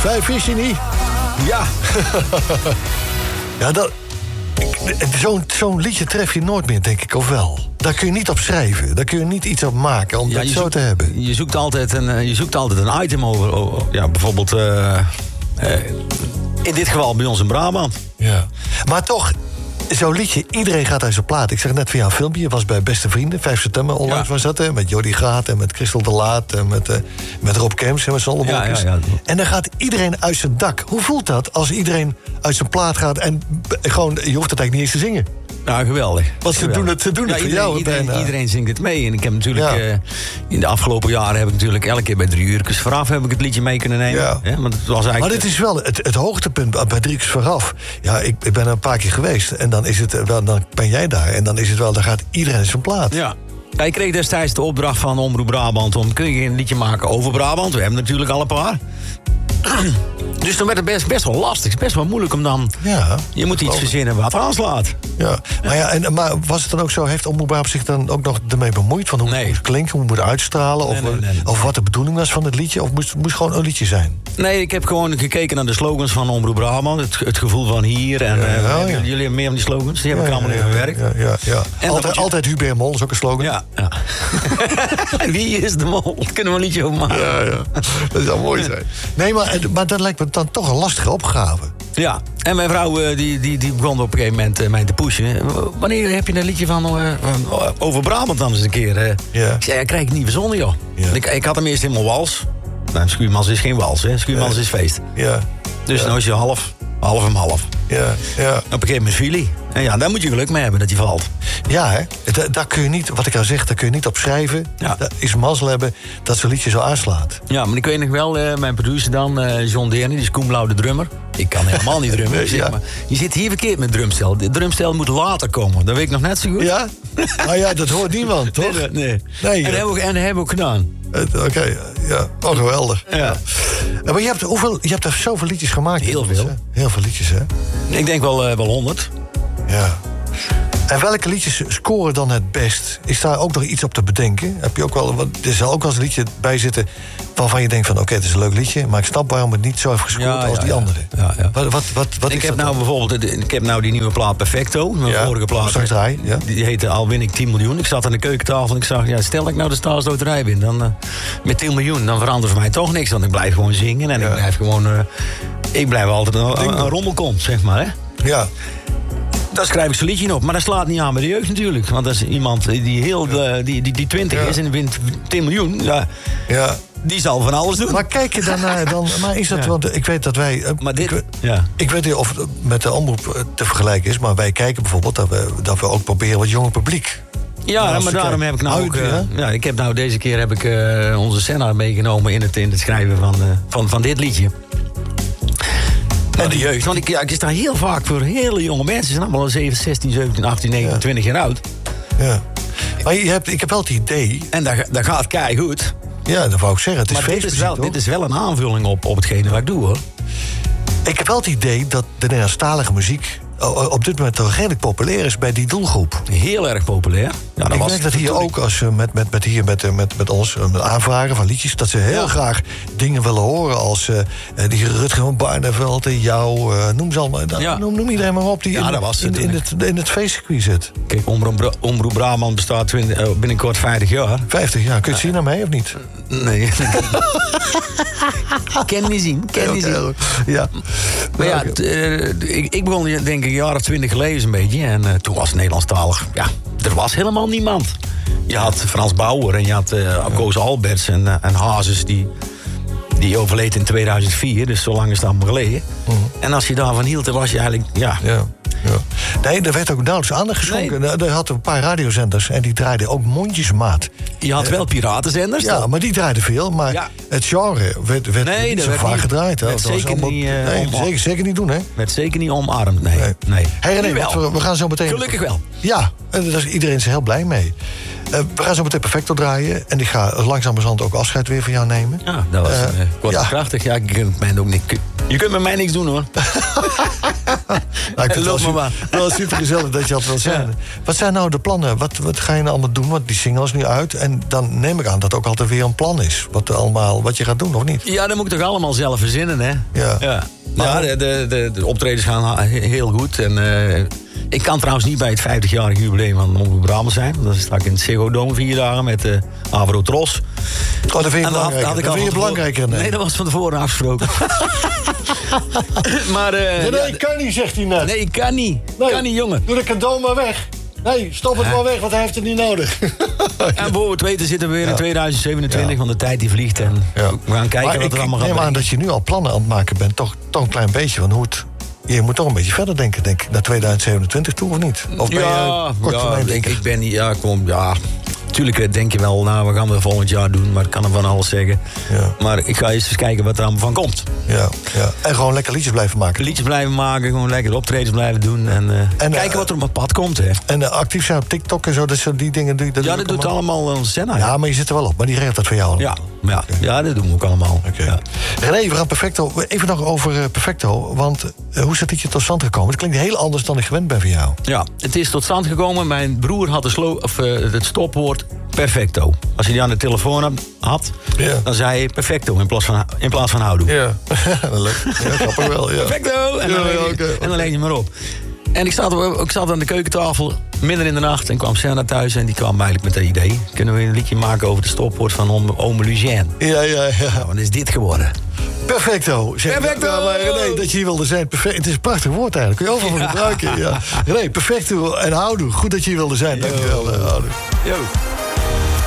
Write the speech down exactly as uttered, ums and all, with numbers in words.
Vijf is je niet. Ja. Ja, dat... Zo'n zo'n liedje tref je nooit meer, denk ik, of wel? Daar kun je niet op schrijven. Daar kun je niet iets op maken om Ja, dat je zo zoekt- te hebben. Je zoekt altijd een, eh, je zoekt altijd een item over. over- ja, bijvoorbeeld... eh, eh, in dit geval bij ons in Brabant. Ja. Maar toch, zo'n liedje, iedereen gaat uit zijn plaat. Ik zeg net van jou een filmpje, je was bij Beste Vrienden, vijf september onlangs Ja. was dat, hè? Met Jody Gaat en met Christel de Laat en met, uh, met Rob Kemps en met z'n allen Ja, wolkjes. ja, ja. En dan gaat iedereen uit zijn dak. Hoe voelt dat als iedereen uit zijn plaat gaat en b- gewoon, je hoeft het eigenlijk niet eens te zingen? Nou, geweldig. Want ze Geweldig. doen het, ze doen het Ja, voor iedereen, jou. Iedereen, bijna. iedereen zingt het mee. En ik heb natuurlijk... Ja. eh, in de afgelopen jaren heb ik natuurlijk elke keer bij drie uurtjes vooraf heb ik het liedje mee kunnen nemen. Ja. Ja, want het was eigenlijk... Maar dit is wel het, het hoogtepunt bij Drieks vooraf. Ja, ik, ik ben er een paar keer geweest en dan, is het wel, dan ben jij daar. En dan is het wel, dan gaat iedereen in zijn plaat. Ja. Ja, ik kreeg destijds de opdracht van Omroep Brabant om... kun je een liedje maken over Brabant? We hebben natuurlijk al een paar. Dus toen werd het best, best wel lastig. Het is best wel moeilijk om dan... Ja, Je moet iets verzinnen wat aanslaat. Ja. Maar, ja, en, maar was het dan ook zo, heeft Omroep Brabant zich dan ook nog ermee bemoeid? Van hoe Nee. het moest klinken, hoe het moet uitstralen? Of, Nee, nee, nee, nee. of wat de bedoeling was van het liedje? Of moest het moest gewoon een liedje zijn? Nee, ik heb gewoon gekeken naar de slogans van Omroep Brabant. Het, het gevoel van hier. En, Ja, eh, ja, hebben ja. jullie hebben meer van die slogans. Die heb ik Ja, allemaal ja, in verwerkt. Ja, ja, ja. En dan Altijd, moet je- altijd Hubert Mol is ook een slogan. Ja, ja. Wie is de mol? Daar kunnen we een liedje over maken. Ja, ja. Dat zou mooi zijn. Nee, maar, maar dat lijkt me dan toch een lastige opgave. Ja, en mijn vrouw eh, die, die, die begon op een gegeven moment eh, mij te pushen. Wanneer heb je een liedje van, eh, van over Brabant dan eens een keer? eh? Ja. Ik zei, ja, krijg ik niet verzonnen, joh. Ja. Ik, ik had hem eerst helemaal wals. Nou, Schuurmans is geen wals, hè. Schuurmans is feest. Ja, Dus Ja. nou is je half, half en half. ja, ja. Op een gegeven moment viel hij. En ja, daar moet je geluk mee hebben dat hij valt. Ja, hè? Da- daar kun je niet, wat ik al zeg, daar kun je niet op schrijven. Ja. Dat is mazzel hebben dat zo'n liedje zo aanslaat. Ja, maar ik weet nog wel, eh, mijn producer dan, eh, John Deerney, die is Koen Blauw de drummer. Ik kan helemaal niet drummen. Nee, Ik zeg, ja. maar, je zit hier verkeerd met drumstel. De drumstel moet later komen. Dat weet ik nog net zo goed. Ja? Nou ja, dat hoort niemand, toch? Nee, nee. Nee, en, ja. dat hebben we, en dat hebben we ook gedaan. Eh, Oké, ja. Oh, geweldig. Ja. Eh, Maar je hebt, hoeveel, je hebt er zoveel liedjes gemaakt. Heel inmiddels, veel. hè? Heel veel liedjes, hè? Ik denk wel, uh, wel honderd. Ja. En welke liedjes scoren dan het best? Is daar ook nog iets op te bedenken? Heb je ook wel, want er zal ook wel eens een liedje bij zitten waarvan je denkt van oké, het is een leuk liedje, maar ik snap waarom het niet zo heeft gescoord Ja, als ja, die ja. andere. Ja, ja. Wat, wat, wat, wat ik is heb dat nou dan? bijvoorbeeld de- ik heb nou die nieuwe plaat Perfecto. Mijn Ja, vorige plaat. straks draaien, ja. Die heette Al win ik tien miljoen. Ik zat aan de keukentafel en ik zag, ja, stel ik nou de staatsloterij win, dan uh, met tien miljoen, dan verandert voor mij toch niks. Want ik blijf gewoon zingen en Ja. ik blijf gewoon. Uh, ik blijf altijd een, Ding een, een rommelkont, zeg maar. Hè? Ja, Daar schrijf ik zo'n liedje op. Maar dat slaat niet aan bij de jeugd natuurlijk. Want dat is iemand die heel uh, die, die, die twintig Ja. is en wint tien miljoen. Ja, ja. die zal van alles doen. Maar kijk je daarnaar dan. Maar is dat, Ja. want ik weet dat wij. eh, Maar dit, ik, weet- ja. ik weet niet of het met de omroep eh, te vergelijken is, maar wij kijken bijvoorbeeld dat we, dat we ook proberen wat jonger publiek. Ja, als maar je daarom kijkt. heb ik nou ook... Uit, eh, ja? ja, ik heb nou deze keer heb ik eh, onze Senna meegenomen in het, in het schrijven van, eh, van, van dit liedje. En de jeugd. Want ik, ja, ik sta heel vaak voor hele jonge mensen. Ze zijn allemaal al zeven, zestien, zeventien, achttien, negentien, twintig jaar oud. Ja. Maar je hebt, ik heb wel het idee. En dat, dat gaat keigoed. Ja, dat wou ik zeggen. Het is Maar dit is, feestmuziek, wel, toch? dit is wel een aanvulling op, op hetgene wat ik doe, hoor. Ik heb wel het idee dat de Nederlandstalige muziek oh, op dit moment toch redelijk populair is bij die doelgroep. Heel erg populair. Ja, ik merk dat hier ook, als, we met, met, met, hier met, met, met ons eh, met aanvragen van liedjes, dat ze heel Ja. graag dingen willen horen als uh, die Rutger van Barneveld en jou, uh, noem ze allemaal, Ja. noem, noem iedereen maar op die Ja, in, dat was in, het in, toen, het, in het feestcircuit zit. Kijk, Omroep, Bra- Omroep Brabant bestaat twintig, uh, binnenkort vijftig jaar. vijftig jaar, kun je het zien naar mij of niet? Nee. Ken niet zien, ken niet zien. Oké, ja. Maar ja, Oké. t- eh, ik, ik begon denk ik een jaar of twintig geleden een beetje. En eh, toen was het Nederlandstalig. Ja, er was helemaal niemand. Je had Frans Bauer en je had uh, Koos Alberts en, uh, en Hazes die, die overleed in tweeduizend vier. Dus zo lang is het allemaal geleden. Mhm. En als je daarvan hield, dan was je eigenlijk... Ja, Ja, ja. Nee, er werd ook nauwelijks aandacht geschonken. Nee. Er hadden een paar radiozenders en die draaiden ook mondjesmaat. je had wel piratenzenders. Ja, dat- maar die draaiden veel. Maar Ja. het genre werd, werd Nee, niet dat zo werd vaak niet- gedraaid. hè. werd Dat was zeker allemaal- niet, eh, nee, om- zeker, zeker niet doen, hè? werd zeker niet omarmd, nee. Nee. nee. Hey, René, Nu wel. want we, we gaan zo meteen... Gelukkig wel. Ja, en daar is iedereen is er heel blij mee. Uh, we gaan zo meteen Perfecto draaien. En ik ga langzamerhand ook afscheid weer van jou nemen. Ja, dat was Eh, uh, kort en ja. krachtig. Ja, je kunt, mij ook niet, je kunt met mij niks doen, hoor. Nou, ik vind Loop het wel, maar super, wel super gezellig dat je dat wil zijn. Ja. Wat zijn nou de plannen? Wat, wat ga je nou allemaal doen? Want die single is nu uit. En dan neem ik aan dat ook altijd weer een plan is. Wat, allemaal, wat je gaat doen, of niet? Ja, dat moet ik toch allemaal zelf verzinnen, hè? Ja. Ja, ja de, de, de, de optredens gaan heel goed. En uh, ik kan trouwens niet bij het vijftigjarig jubileum van Omroep Brabant zijn. Dan sta ik in het Ziggo Dome vier dagen met uh, Avro Tros. Oh, dat vind je belangrijker. Had, had dat vind je belangrijker. Nee. nee, dat was van tevoren afgesproken. maar, uh, nee, nee, ja, kan niet, zegt hij net. Nee, kan niet. Nee, kan niet, jongen. Doe de cadeau maar weg. Nee, stop het huh? maar weg, want hij heeft het niet nodig. En voor we het weten zitten we weer in tweeduizend zevenentwintig, ja. Want de tijd die vliegt. En ja. we gaan kijken maar wat ik, er allemaal gaat. Ik neem aan dat je nu al plannen aan het maken bent. Toch, toch een klein beetje van hoe het... Je moet toch een beetje verder denken, denk ik, naar tweeduizend zevenentwintig toe, of niet? Of ben ja, je kort ja, denk ik ben niet... Ja, kom, ja... Tuurlijk denk je wel, nou, we gaan het volgend jaar doen, maar ik kan er van alles zeggen. Ja. Maar ik ga eens kijken wat er allemaal van komt. Ja, ja. En gewoon lekker liedjes blijven maken. Liedjes blijven maken, gewoon lekker optredens blijven doen. En, uh, en kijken uh, wat er op het pad komt, hè. En uh, actief zijn op TikTok en zo, dat zijn die dingen... Die, dat ja, dat doet allemaal uh, Senna. Ja, maar je zit er wel op, maar die regelt dat voor jou. Ja, ja, okay. ja, dat doen we ook allemaal. Okay. Ja. René, we gaan Perfecto. Even nog over uh, Perfecto, want uh, hoe is dat liedje tot stand gekomen? Het klinkt heel anders dan ik gewend ben van jou. Ja, het is tot stand gekomen. Mijn broer had de slo- of, uh, het stopwoord Perfecto. Als hij die aan de telefoon had, ja. dan zei hij perfecto in plaats van, in plaats van houdoe. Ja, leuk. Ja, grappig wel. Ja. Perfecto! En dan, ja, ja, okay. en dan leeg je maar op. En ik zat, ik zat aan de keukentafel midden in de nacht en kwam Senna thuis en die kwam eigenlijk met een idee. Kunnen we een liedje maken over het stopwoord van Ome, Ome Lucien? Ja, ja, ja. Nou, wat is dit geworden? Perfecto. Zeg, perfecto! Ja, maar René, dat je hier wilde zijn. Perfect. Het is een prachtig woord eigenlijk. Kun je overal van gebruiken. Ja. René, perfecto en houdoe. Goed dat je hier wilde zijn. Dank je wel. Houdoe. Yo.